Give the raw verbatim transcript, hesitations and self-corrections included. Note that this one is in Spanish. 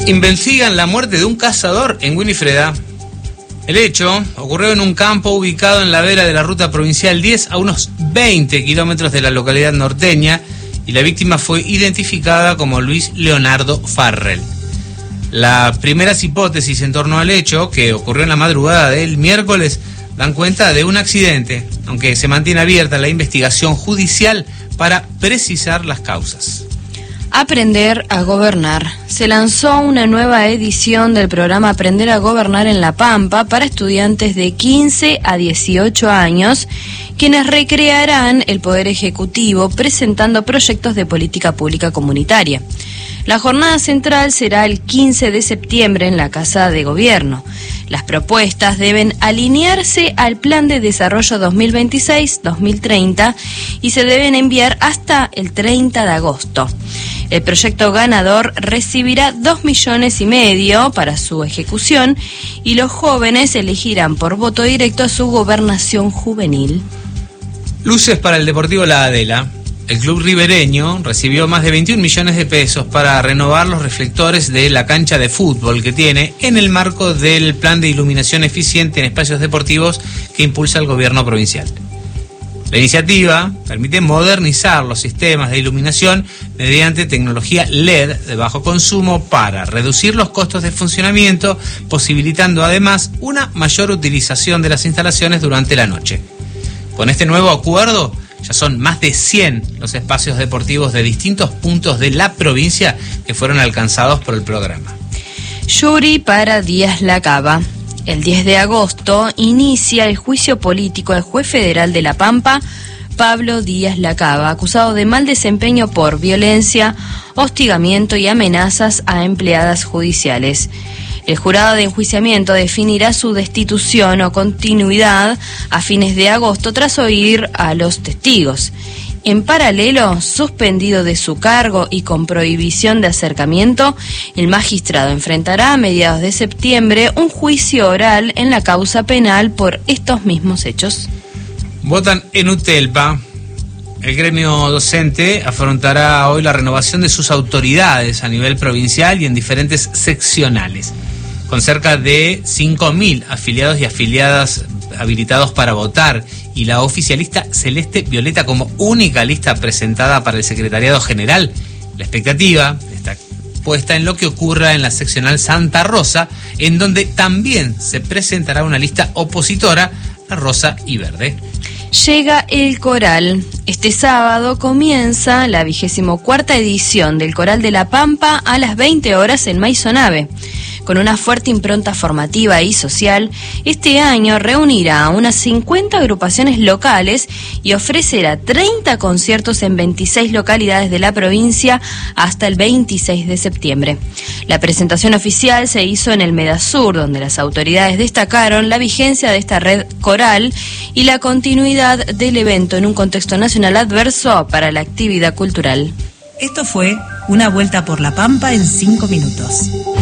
Investigan la muerte de un cazador en Winifreda. El hecho ocurrió en un campo ubicado en la vera de la ruta provincial diez, a unos veinte kilómetros de la localidad norteña, y la víctima fue identificada como Luis Leonardo Farrell. Las primeras hipótesis en torno al hecho, que ocurrió en la madrugada del miércoles, dan cuenta de un accidente, aunque se mantiene abierta la investigación judicial para precisar las causas. Aprender a gobernar. Se lanzó una nueva edición del programa Aprender a Gobernar en La Pampa para estudiantes de quince a dieciocho años, quienes recrearán el Poder Ejecutivo presentando proyectos de política pública comunitaria. La jornada central será el quince de septiembre en la Casa de Gobierno. Las propuestas deben alinearse al Plan de Desarrollo dos mil veintiséis a dos mil treinta y se deben enviar hasta el treinta de agosto. El proyecto ganador recibirá dos millones y medio para su ejecución y los jóvenes elegirán por voto directo a su gobernación juvenil. Luces para el Deportivo La Adela. El club ribereño recibió más de veintiún millones de pesos para renovar los reflectores de la cancha de fútbol que tiene en el marco del plan de iluminación eficiente en espacios deportivos que impulsa el gobierno provincial. La iniciativa permite modernizar los sistemas de iluminación mediante tecnología L E D de bajo consumo para reducir los costos de funcionamiento, posibilitando además una mayor utilización de las instalaciones durante la noche. Con este nuevo acuerdo, ya son más de cien los espacios deportivos de distintos puntos de la provincia que fueron alcanzados por el programa. Jury para Díaz Lacaba. El diez de agosto inicia el juicio político al juez federal de La Pampa, Pablo Díaz Lacaba, acusado de mal desempeño por violencia, hostigamiento y amenazas a empleadas judiciales. El jurado de enjuiciamiento definirá su destitución o continuidad a fines de agosto tras oír a los testigos. En paralelo, suspendido de su cargo y con prohibición de acercamiento, el magistrado enfrentará a mediados de septiembre un juicio oral en la causa penal por estos mismos hechos. Votan en UTELPA. El gremio docente afrontará hoy la renovación de sus autoridades a nivel provincial y en diferentes seccionales. Con cerca de cinco mil afiliados y afiliadas habilitados para votar y la oficialista Celeste Violeta como única lista presentada para el Secretariado General, la expectativa está puesta en lo que ocurra en la seccional Santa Rosa, en donde también se presentará una lista opositora, la rosa y verde. Llega el Coral. Este sábado comienza la vigésimo cuarta edición del Coral de La Pampa a las veinte horas en Maisonave. Con una fuerte impronta formativa y social, este año reunirá a unas cincuenta agrupaciones locales y ofrecerá treinta conciertos en veintiséis localidades de la provincia hasta el veintiséis de septiembre. La presentación oficial se hizo en el Medasur, donde las autoridades destacaron la vigencia de esta red coral y la continuidad del evento en un contexto nacional adverso para la actividad cultural. Esto fue Una Vuelta por La Pampa en cinco minutos.